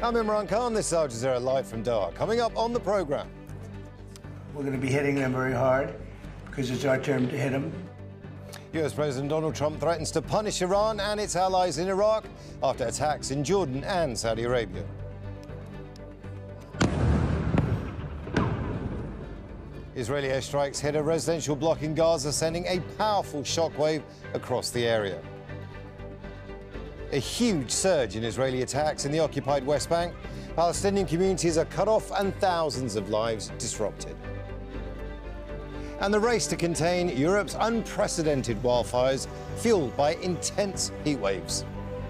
I'm Imran Khan, this is Al Jazeera live from Doha. Coming up on the programme. We're going to be hitting them very hard because it's our turn to hit them. US President Donald Trump threatens to punish Iran and its allies in Iraq after attacks in Jordan and Saudi Arabia. Israeli airstrikes hit a residential block in Gaza, sending a powerful shockwave across the area. A huge surge in Israeli attacks in the occupied West Bank. Palestinian communities are cut off and thousands of lives disrupted. And the race to contain Europe's unprecedented wildfires, fueled by intense heat waves.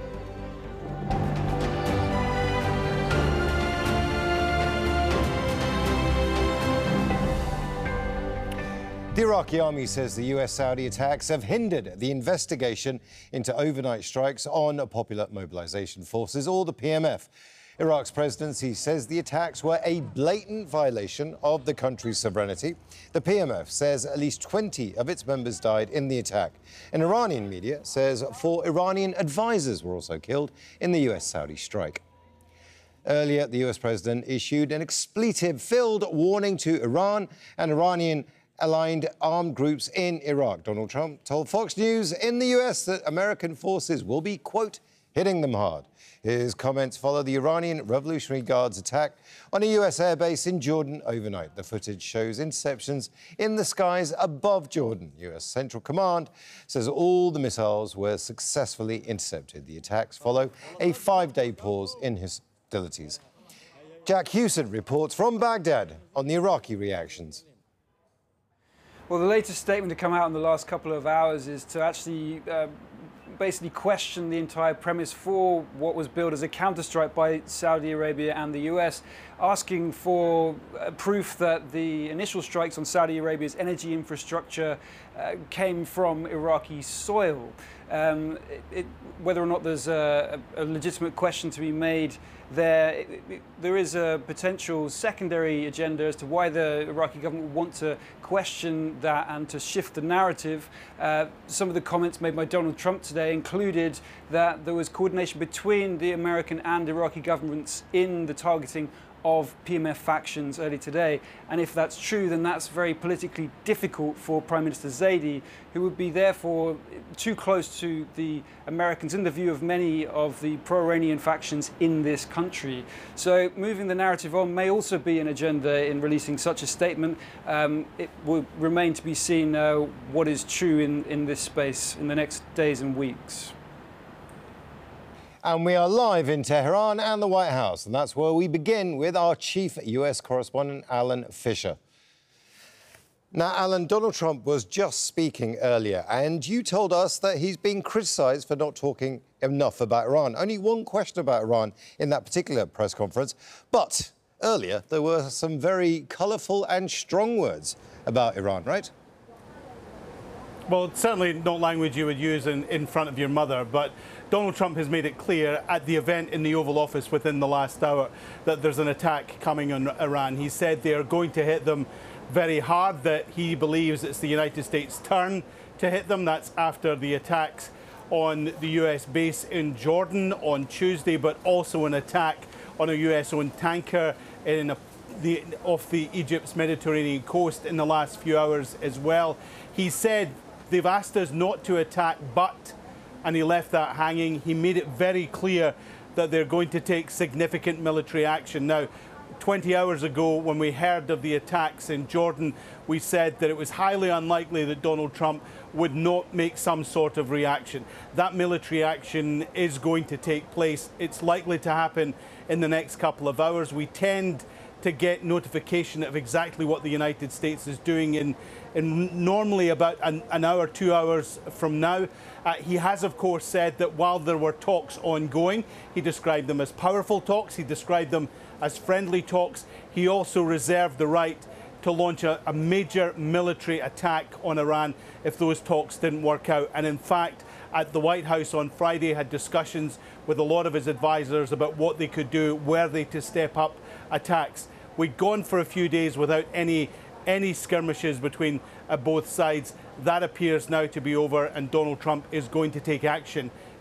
The Iraqi army says the US-Saudi attacks have hindered the investigation into overnight strikes on Popular Mobilization Forces, or the PMF. Iraq's presidency says the attacks were a blatant violation of the country's sovereignty. The PMF says at least 20 of its members died in the attack. And Iranian media says 4 Iranian advisors were also killed in the US-Saudi strike. Earlier, the US president issued an expletive-filled warning to Iran and Iranian-aligned armed groups in Iraq. Donald Trump told Fox News in the US that American forces will be, quote, hitting them hard. His comments follow the Iranian Revolutionary Guard's attack on a US airbase in Jordan overnight. The footage shows interceptions in the skies above Jordan. US Central Command says all the missiles were successfully intercepted. The attacks follow a 5-day pause in hostilities. Jack Hewson reports from Baghdad on the Iraqi reactions. Well, the latest statement to come out in the last couple of hours is to actually basically question the entire premise for what was billed as a counterstrike by Saudi Arabia and the US, asking for proof that the initial strikes on Saudi Arabia's energy infrastructure came from Iraqi soil. Whether or not there's a legitimate question to be made there, there is a potential secondary agenda as to why the Iraqi government would want to question that and to shift the narrative. Some of the comments made by Donald Trump today included that there was coordination between the American and Iraqi governments in the targeting of PMF factions early today. And if that's true, then that's very politically difficult for Prime Minister Zaidi, who would be therefore too close to the Americans in the view of many of the pro-Iranian factions in this country. So moving the narrative on may also be an agenda in releasing such a statement. It will remain to be seen what is true in this space in the next days and weeks. And we are live in Tehran and the White House, and that's where we begin with our chief US correspondent, Alan Fisher. Now, Alan, Donald Trump was just speaking earlier, and you told us that he's being criticised for not talking enough about Iran. Only one question about Iran in that particular press conference, but earlier there were some very colourful and strong words about Iran, right? Well, it's certainly not language you would use in front of your mother, but Donald Trump has made it clear at the event in the Oval Office within the last hour that there's an attack coming on Iran. He said they are going to hit them very hard, that he believes it's the United States' turn to hit them. That's after the attacks on the US base in Jordan on Tuesday, but also an attack on a US-owned tanker off the Egypt's Mediterranean coast in the last few hours as well. He said they've asked us not to attack, and he left that hanging. He made it very clear that they're going to take significant military action. Now, 20 hours ago, when we heard of the attacks in Jordan, we said that it was highly unlikely that Donald Trump would not make some sort of reaction. That military action is going to take place. It's likely to happen in the next couple of hours. We tend to get notification of exactly what the United States is doing in normally about an hour, 2 hours from now. He has, of course, said that while there were talks ongoing, he described them as powerful talks, he described them as friendly talks. He also reserved the right to launch a major military attack on Iran if those talks didn't work out. And in fact, at the White House on Friday, had discussions with a lot of his advisors about what they could do, were they to step up attacks. We'd gone for a few days without any skirmishes between both sides. That appears now to be over, and Donald Trump is going to take action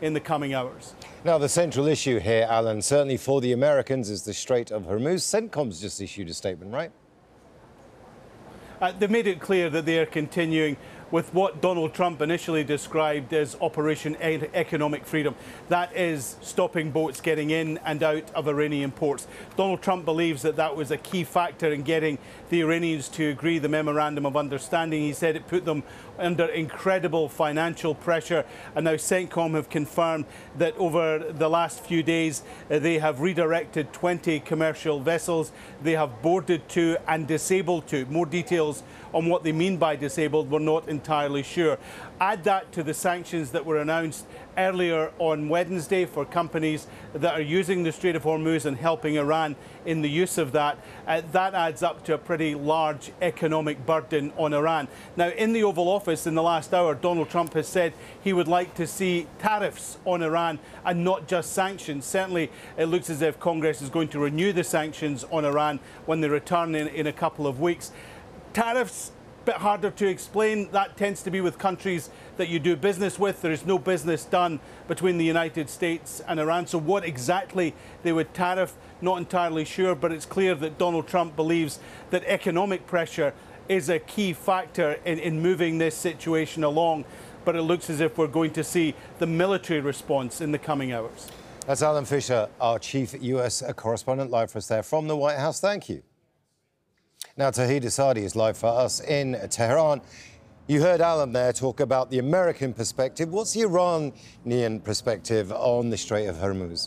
in the coming hours. Now, the central issue here, Alan, certainly for the Americans, is the Strait of Hormuz. CENTCOM's just issued a statement, right? They've made it clear that they are continuing with what Donald Trump initially described as Operation Economic Freedom. That is stopping boats getting in and out of Iranian ports. Donald Trump believes that that was a key factor in getting the Iranians to agree the Memorandum of Understanding. He said it put them under incredible financial pressure, and now CENTCOM have confirmed that over the last few days they have redirected 20 commercial vessels. They have boarded 2 and disabled 2. More details on what they mean by disabled, we're not entirely sure. Add that to the sanctions that were announced earlier on Wednesday for companies that are using the Strait of Hormuz and helping Iran in the use of that. That adds up to a pretty large economic burden on Iran. Now, in the Oval Office in the last hour, Donald Trump has said he would like to see tariffs on Iran and not just sanctions. Certainly, it looks as if Congress is going to renew the sanctions on Iran when they return in a couple of weeks. Tariffs, a bit harder to explain. That tends to be with countries that you do business with. There is no business done between the United States and Iran. So what exactly they would tariff, not entirely sure, but it's clear that Donald Trump believes that economic pressure is a key factor in moving this situation along. But it looks as if we're going to see the military response in the coming hours. That's Alan Fisher, our chief US correspondent, live for us there from the White House. Thank you. Now, Tauhid Asadi is live for us in Tehran. You heard Alan there talk about the American perspective. What's the Iranian perspective on the Strait of Hormuz?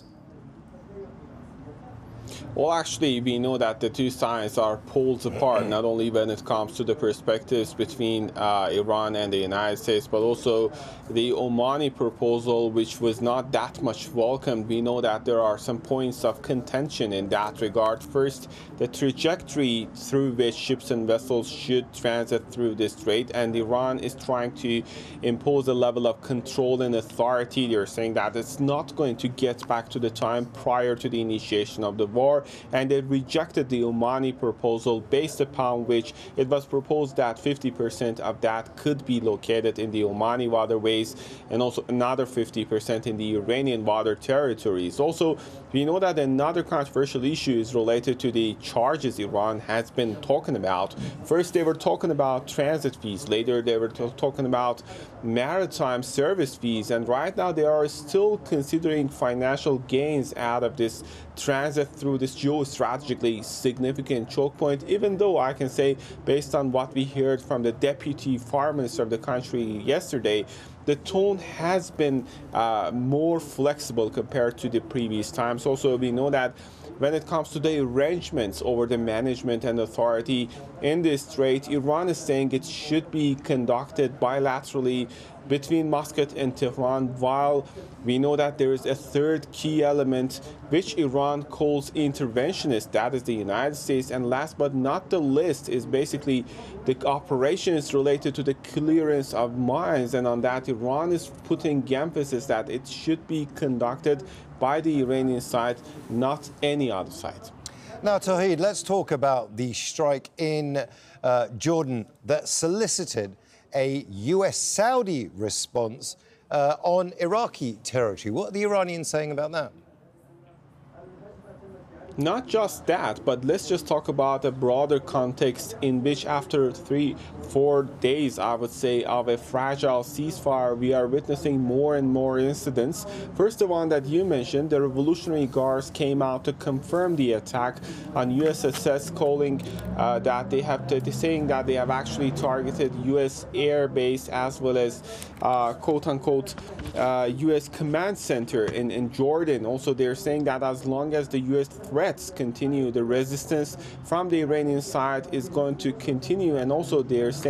Well, actually, we know that the two sides are poles apart, not only when it comes to the perspectives between Iran and the United States, but also the Omani proposal, which was not that much welcomed. We know that there are some points of contention in that regard. First, the trajectory through which ships and vessels should transit through this strait, and Iran is trying to impose a level of control and authority. They're saying that it's not going to get back to the time prior to the initiation of the war, and they rejected the Omani proposal, based upon which it was proposed that 50% of that could be located in the Omani waterways and also another 50% in the Iranian water territories. Also, we know that another controversial issue is related to the charges Iran has been talking about. First, they were talking about transit fees. Later, they were talking about maritime service fees. And right now, they are still considering financial gains out of this transit through this geostrategically significant choke point, even though I can say, based on what we heard from the deputy foreign minister of the country yesterday, the tone has been more flexible compared to the previous times. Also, we know that when it comes to the arrangements over the management and authority in this strait, Iran is saying it should be conducted bilaterally between Muscat and Tehran, while we know that there is a third key element which Iran calls interventionist, that is the United States. And last but not the least is basically the operations related to the clearance of mines, and on that Iran is putting emphasis that it should be conducted by the Iranian side, not any other side. Now, Tauhid, let's talk about the strike in Jordan that solicited a US-Saudi response on Iraqi territory. What are the Iranians saying about that? Not just that, but let's just talk about a broader context in which after 3-4 days, I would say, of a fragile ceasefire, we are witnessing more and more incidents. First, the one that you mentioned, the Revolutionary Guards came out to confirm the attack on USSS, calling that they have, saying that they have actually targeted US air base as well as quote-unquote US command center in Jordan. Also, they're saying that as long as the US threats continue, the resistance from the Iranian side is going to continue, and also they're saying